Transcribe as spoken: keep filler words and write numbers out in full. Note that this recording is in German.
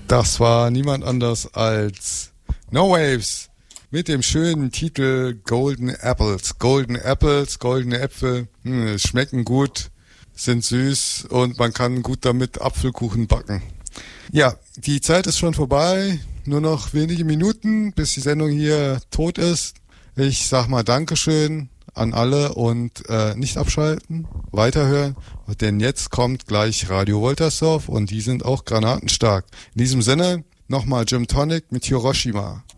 Das war niemand anders als No Waves mit dem schönen Titel Golden Apples. Golden Apples, goldene Äpfel, hm, schmecken gut, sind süß und man kann gut damit Apfelkuchen backen. Ja, die Zeit ist schon vorbei, nur noch wenige Minuten, bis die Sendung hier tot ist. Ich sag mal Dankeschön an alle und äh, nicht abschalten, weiterhören, denn jetzt kommt gleich Radio Woltersdorf und die sind auch granatenstark. In diesem Sinne nochmal Jim Tonic mit Hiroshima.